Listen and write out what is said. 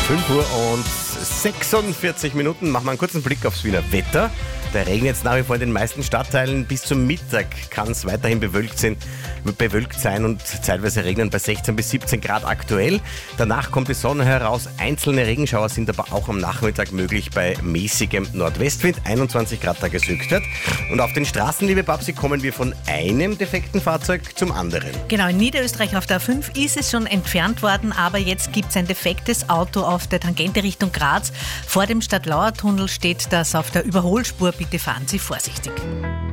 5:46. Machen wir einen kurzen Blick aufs Wiener Wetter. Der Regen jetzt nach wie vor in den meisten Stadtteilen. Bis zum Mittag kann es weiterhin bewölkt sein und zeitweise regnen bei 16 bis 17 Grad aktuell. Danach kommt die Sonne heraus. Einzelne Regenschauer sind aber auch am Nachmittag möglich bei mäßigem Nordwestwind. 21 Grad Tageshöchstwert. Und auf den Straßen, liebe Babsi, kommen wir von einem defekten Fahrzeug zum anderen. Genau, in Niederösterreich auf der A5 ist es schon entfernt worden, aber jetzt gibt es ein defektes Auto auf der Tangente Richtung Graz. Vor dem Stadtlauer Tunnel steht das auf der Überholspur. Bitte fahren Sie vorsichtig.